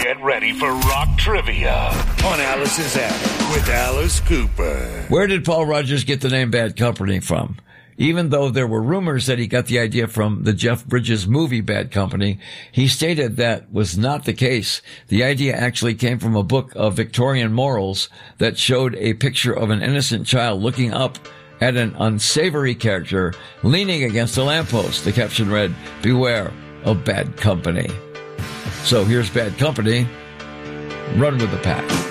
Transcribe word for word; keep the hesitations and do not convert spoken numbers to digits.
Get ready for rock trivia on Alice's Attic with Alice Cooper. Where did Paul Rodgers get the name Bad Company from? Even though there were rumors that he got the idea from the Jeff Bridges movie Bad Company, he stated that was not the case. The idea actually came from a book of Victorian morals that showed a picture of an innocent child looking up at an unsavory character leaning against a lamppost. The caption read, "Beware of bad company." So here's Bad Company. Run with the pack.